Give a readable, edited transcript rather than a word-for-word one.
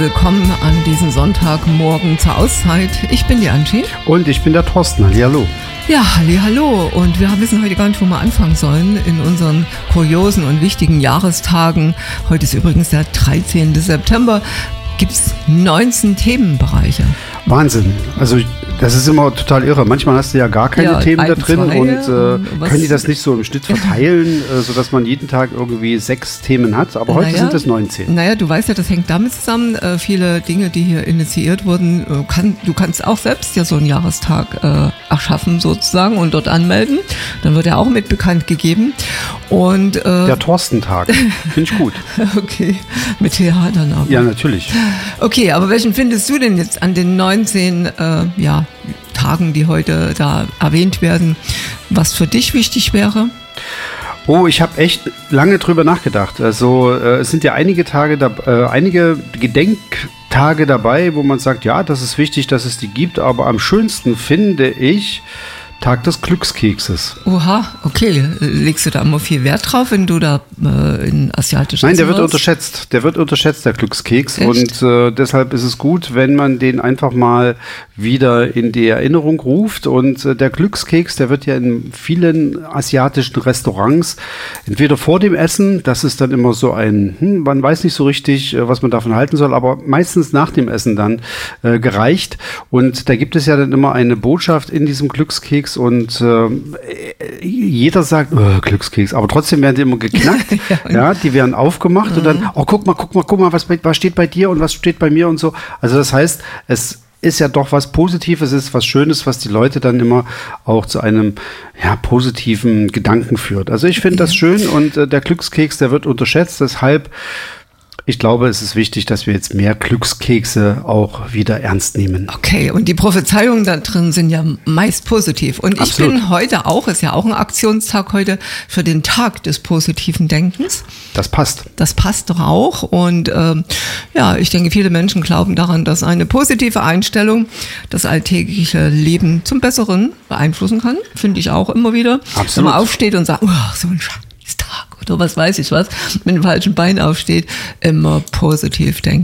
willkommen an diesem Sonntagmorgen zur Auszeit. Ich bin die Angie. Und ich bin der Thorsten. Hallihallo. Ja, hallihallo. Und wir wissen heute gar nicht, wo wir anfangen sollen in unseren kuriosen und wichtigen Jahrestagen. Heute ist übrigens der 13. September. Gibt es 19 Themenbereiche. Wahnsinn. Also das ist immer total irre. Manchmal hast du ja gar keine Themen da drin und können die das nicht so im Schnitt verteilen, sodass man jeden Tag irgendwie 6 Themen hat. Aber heute sind es 19. Naja, du weißt ja, das hängt damit zusammen. Viele Dinge, die hier initiiert wurden, du kannst auch selbst ja so einen Jahrestag erschaffen sozusagen und dort anmelden. Dann wird er auch mit bekannt gegeben. Und, der Thorstentag. Finde ich gut. Okay, mit TH dann aber. Ja, natürlich. Okay, aber welchen findest du denn jetzt an den 19 Tagen, die heute da erwähnt werden, was für dich wichtig wäre? Oh, ich habe echt lange drüber nachgedacht. Also es sind ja einige Gedenktage dabei, wo man sagt, ja, das ist wichtig, dass es die gibt, aber am schönsten finde ich Tag des Glückskekses. Oha, okay. Legst du da immer viel Wert drauf, wenn du da in asiatischen Nein, der wird unterschätzt. Der wird unterschätzt, der Glückskeks. Echt? Und deshalb ist es gut, wenn man den einfach mal wieder in die Erinnerung ruft. Und der Glückskeks, der wird ja in vielen asiatischen Restaurants entweder vor dem Essen, das ist dann immer so man weiß nicht so richtig, was man davon halten soll, aber meistens nach dem Essen dann gereicht. Und da gibt es ja dann immer eine Botschaft in diesem Glückskeks. Und jeder sagt, Glückskeks, aber trotzdem werden die immer geknackt, ja, die werden aufgemacht und dann, guck mal, was steht bei dir und was steht bei mir und so. Also das heißt, es ist ja doch was Positives, es ist was Schönes, was die Leute dann immer auch zu einem positiven Gedanken führt. Also ich finde das schön und der Glückskeks, der wird unterschätzt, deshalb ich glaube, es ist wichtig, dass wir jetzt mehr Glückskekse auch wieder ernst nehmen. Okay, und die Prophezeiungen da drin sind ja meist positiv. Und Absolut. Ich bin heute auch, ist ja auch ein Aktionstag heute, für den Tag des positiven Denkens. Das passt. Das passt doch auch. Und ich denke, viele Menschen glauben daran, dass eine positive Einstellung das alltägliche Leben zum Besseren beeinflussen kann. Finde ich auch immer wieder. Absolut. Wenn man aufsteht und sagt, so ein Scheiß Tag oder was weiß ich was, mit dem falschen Bein aufsteht, immer positiv denken.